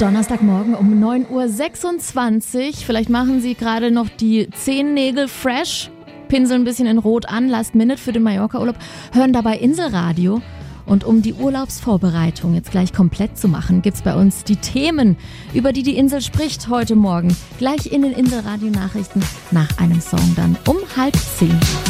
Donnerstagmorgen um 9.26 Uhr. Vielleicht machen Sie gerade noch die Zehennägel fresh, pinseln ein bisschen in Rot an, Last Minute für den Mallorca-Urlaub, hören dabei Inselradio. Und um die Urlaubsvorbereitung jetzt gleich komplett zu machen, gibt's bei uns die Themen, über die die Insel spricht heute Morgen. Gleich in den Inselradio-Nachrichten nach einem Song dann um 9:30.